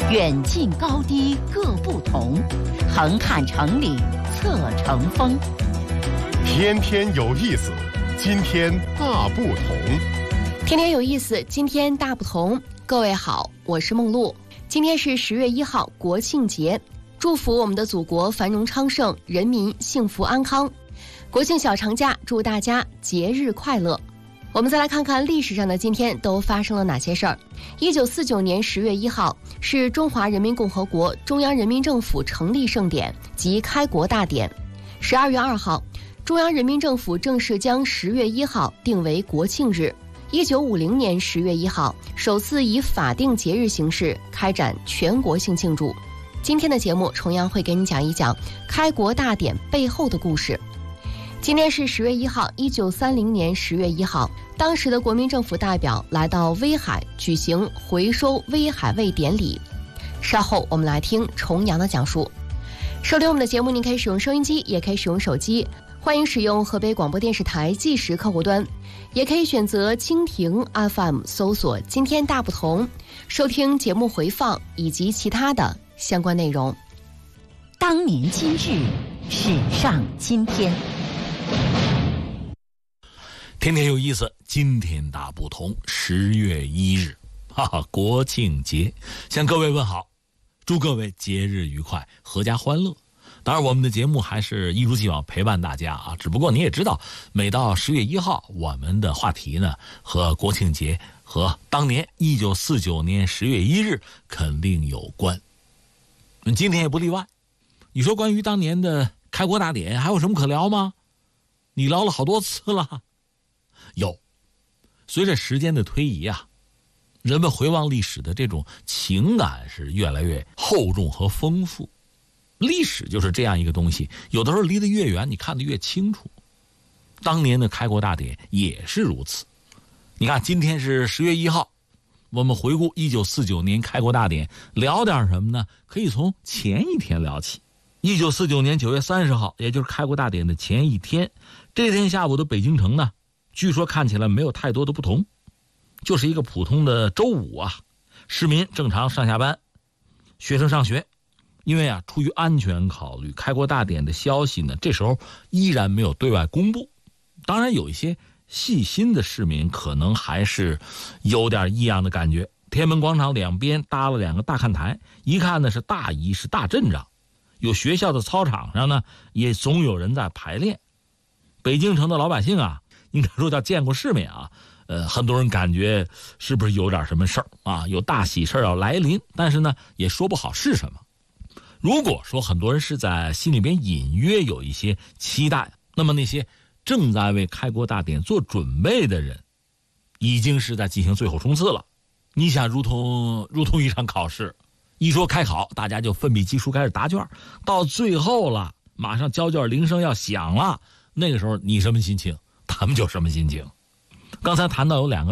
远近高低各不同，横看成岭侧成峰。 天天有意思，今天大不同。 天天有意思，今天大不同。各位好，我是梦露。今天是10月1号，国庆节，祝福我们的祖国繁荣昌盛，人民幸福安康。国庆小长假，祝大家节日快乐。我们再来看看历史上的今天都发生了哪些事儿。1949年10月1号是中华人民共和国中央人民政府成立盛典及开国大典。12月2号，中央人民政府正式将10月1号定为国庆日。1950年10月1号，首次以法定节日形式开展全国性庆祝。今天的节目同样会给你讲一讲开国大典背后的故事。今天是10月1号，1930年10月1号，当时的国民政府代表来到威海举行回收威海味典礼。稍后我们来听重阳的讲述。收听我们的节目，您可以使用收音机，也可以使用手机，欢迎使用河北广播电视台计时客户端，也可以选择蜻蜓 FM 搜索今天大不同，收听节目回放以及其他的相关内容。 当年今日，史上今天。 天天有意思，今天大不同。10月1日，国庆节，向各位问好，祝各位节日愉快，阖家欢乐。当然我们的节目还是一如既往陪伴大家啊，只不过你也知道，每到10月1号，我们的话题呢和国庆节和当年1949年10月1日肯定有关。今天也不例外。你说关于当年的开国大典还有什么可聊吗？你聊了好多次了。有，随着时间的推移啊，人们回望历史的这种情感是越来越厚重和丰富。历史就是这样一个东西，有的时候离得越远，你看得越清楚。当年的开国大典也是如此。你看，今天是10月1号，我们回顾1949年开国大典，聊点什么呢？可以从前一天聊起。1949年9月30号，也就是开国大典的前一天，这天下午的北京城呢，据说看起来没有太多的不同，就是一个普通的周五啊，市民正常上下班，学生上学。因为啊，出于安全考虑，开国大典的消息呢，这时候依然没有对外公布。当然，有一些细心的市民可能还是有点异样的感觉。天安门广场两边搭了2个大看台，一看呢是大仪式、大阵仗。有学校的操场上呢，也总有人在排练。北京城的老百姓啊，应该说叫见过世面啊。很多人感觉是不是有点什么事儿啊？有大喜事要来临，但是呢，也说不好是什么。如果说很多人是在心里边隐约有一些期待，那么那些正在为开国大典做准备的人，已经是在进行最后冲刺了。你想，如同一场考试，一说开考，大家就奋笔疾书开始答卷，到最后了，马上交卷铃声要响了，那个时候你什么心情，他们就什么心情。刚才谈到有2个